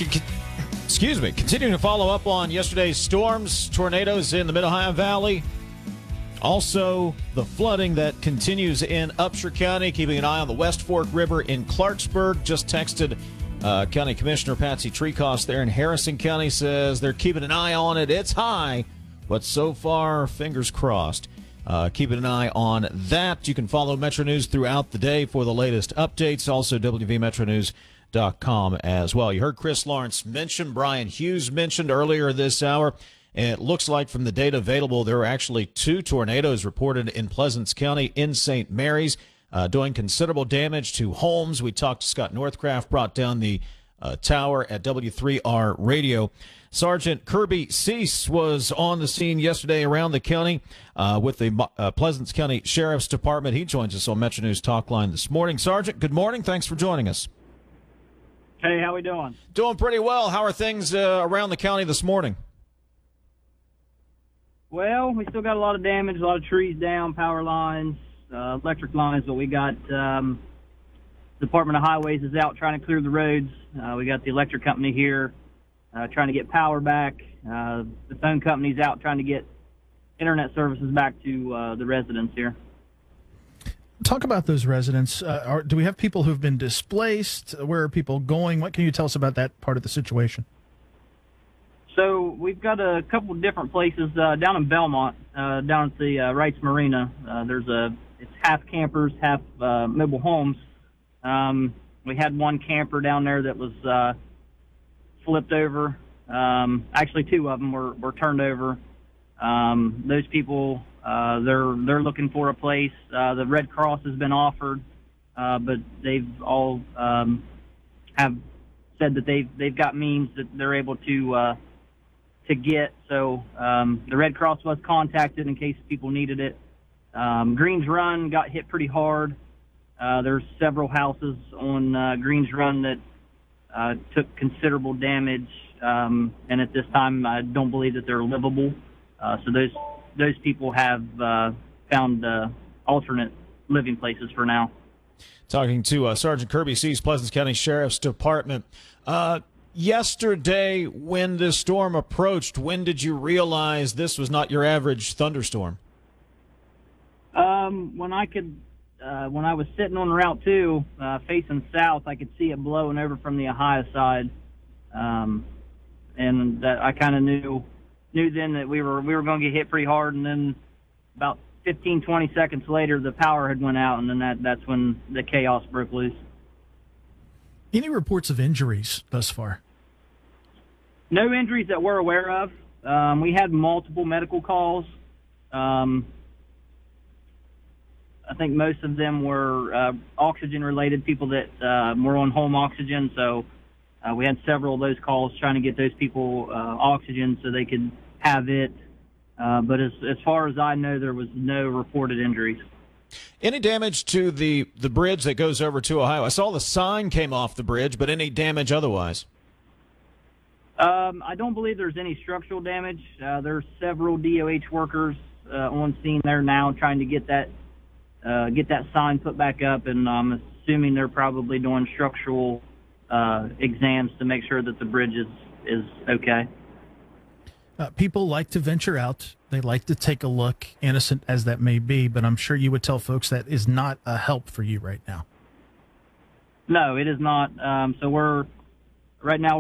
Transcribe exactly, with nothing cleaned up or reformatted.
C- c- excuse me. Continuing to follow up on yesterday's storms, tornadoes in the Mid-Ohio Valley. Also, the flooding that continues in Upshur County, keeping an eye on the West Fork River in Clarksburg. Just texted uh, County Commissioner Patsy Treecost there in Harrison County, says they're keeping an eye on it. It's high, but so far, fingers crossed. Uh, keeping an eye on that. You can follow Metro News throughout the day for the latest updates. Also, W V Metro News dot com as well. You heard Chris Lawrence mention, Brian Hughes mentioned earlier this hour. And it looks like from the data available, there are actually two tornadoes reported in Pleasants County in Saint Mary's, uh, doing considerable damage to homes. We talked to Scott Northcraft, brought down the uh, tower at W three R Radio. Sergeant Kirby Cease was on the scene yesterday around the county uh, with the uh, Pleasants County Sheriff's Department. He joins us on Metro News Talk Line this morning. Sergeant, good morning. Thanks for joining us. Hey, how we doing? Doing pretty well. How are things uh, around the county this morning? Well, we still got a lot of damage, a lot of trees down, power lines, uh, electric lines, but we got um, Department of Highways is out trying to clear the roads. Uh, we got the electric company here uh, trying to get power back. Uh, the phone company's out trying to get internet services back to uh, the residents here. Talk about those residents. Uh, are, do we have people who've been displaced? Where are people going? What can you tell us about that part of the situation? So we've got a couple of different places uh, down in Belmont, uh, down at the uh, Wrights Marina. Uh, there's a it's half campers, half uh, mobile homes. Um, we had one camper down there that was uh, flipped over. Um, actually, two of them were, were turned over. Um, those people, uh, they're they're looking for a place. Uh, the Red Cross has been offered, uh, but they've all um, have said that they've they've got means that they're able to. Uh, to get. So um, the Red Cross was contacted in case people needed it. Um, Greens Run got hit pretty hard. Uh, there's several houses on uh, Greens Run that uh, took considerable damage, um, and at this time I don't believe that they're livable. Uh, so those those people have uh, found uh, alternate living places for now. Talking to uh, Sergeant Kirby Cease, Pleasants County Sheriff's Department. Uh, Yesterday, when this storm approached, when did you realize this was not your average thunderstorm? Um, when I could, uh, when I was sitting on Route Two, uh, facing south, I could see it blowing over from the Ohio side, um, and that I kind of knew knew then that we were we were going to get hit pretty hard. And then about fifteen, twenty seconds later, the power had went out, and then that that's when the chaos broke loose. Any reports of injuries thus far? No injuries that we're aware of. Um, we had multiple medical calls. Um, I think most of them were uh, oxygen-related, people that uh, were on home oxygen. So uh, we had several of those calls trying to get those people uh, oxygen so they could have it. Uh, but as, as far as I know, there was no reported injuries. Any damage to the, the bridge that goes over to Ohio? I saw the sign came off the bridge, but any damage otherwise? Um, I don't believe there's any structural damage. Uh, there's several D O H workers uh, on scene there now trying to get that uh, get that sign put back up, and I'm assuming they're probably doing structural uh, exams to make sure that the bridge is, is okay. Uh, people like to venture out. They like to take a look, innocent as that may be, but I'm sure you would tell folks that is not a help for you right now. No, it is not. Um, so we're right now